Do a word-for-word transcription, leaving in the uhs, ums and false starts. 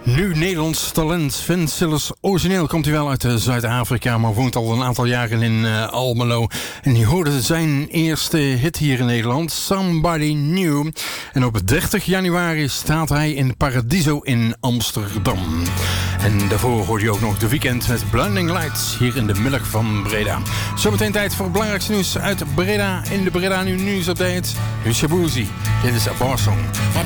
Nu Nederlands talent. Van Sillers. Origineel komt hij wel uit Zuid-Afrika, maar woont al een aantal jaren in uh, Almelo. En die hoorde zijn eerste hit hier in Nederland, Somebody New. En op dertig januari staat hij in Paradiso in Amsterdam. En daarvoor hoorde je ook nog de Weekend met Blinding Lights hier in de middag van Breda. Zometeen tijd voor het belangrijkste nieuws uit Breda in de Breda Nu Nieuwsupdate. Shabuzi, dit is A Bar Song. My